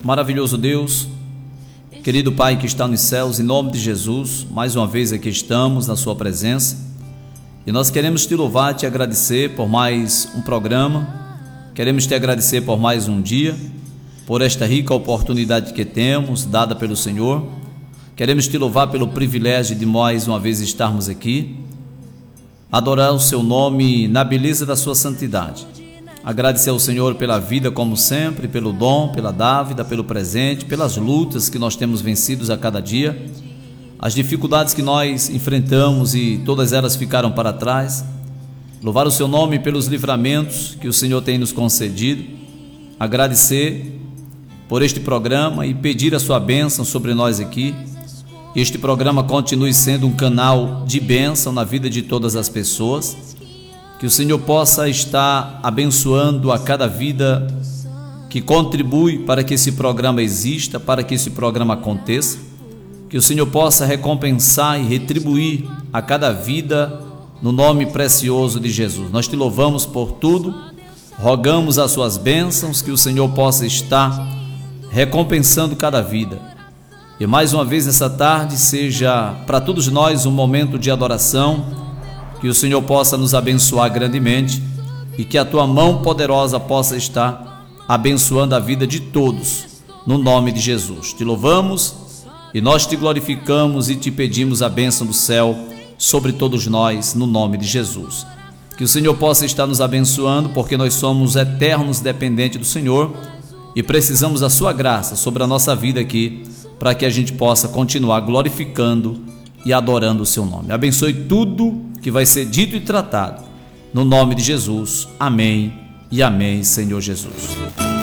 Maravilhoso Deus, querido Pai que está nos céus, em nome de Jesus, mais uma vez aqui estamos na sua presença e nós queremos te louvar, te agradecer por mais um programa, queremos te agradecer por mais um dia, por esta rica oportunidade que temos, dada pelo Senhor. Queremos te louvar pelo privilégio de mais uma vez estarmos aqui, adorar o seu nome na beleza da sua santidade. Agradecer ao Senhor pela vida como sempre, pelo dom, pela dávida, pelo presente, pelas lutas que nós temos vencidos a cada dia, as dificuldades que nós enfrentamos e todas elas ficaram para trás. Louvar o seu nome pelos livramentos que o Senhor tem nos concedido. Agradecer por este programa e pedir a sua bênção sobre nós aqui. Que este programa continue sendo um canal de bênção na vida de todas as pessoas. Que o Senhor possa estar abençoando a cada vida que contribui para que esse programa exista, para que esse programa aconteça. Que o Senhor possa recompensar e retribuir a cada vida no nome precioso de Jesus. Nós te louvamos por tudo, rogamos as suas bênçãos, que o Senhor possa estar recompensando cada vida. E mais uma vez nessa tarde seja para todos nós um momento de adoração, que o Senhor possa nos abençoar grandemente e que a tua mão poderosa possa estar abençoando a vida de todos, no nome de Jesus. Te louvamos e nós te glorificamos e te pedimos a bênção do céu sobre todos nós, no nome de Jesus. Que o Senhor possa estar nos abençoando, porque nós somos eternos dependentes do Senhor e precisamos da sua graça sobre a nossa vida aqui, para que a gente possa continuar glorificando e adorando o seu nome. Abençoe tudo que vai ser dito e tratado, no nome de Jesus. Amém e amém, Senhor Jesus.